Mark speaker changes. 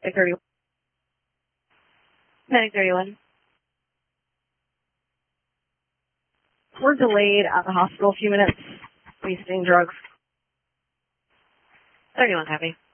Speaker 1: Medic 31. Medic 31. We're delayed at the hospital a few minutes. Wasting drugs. 31 copy.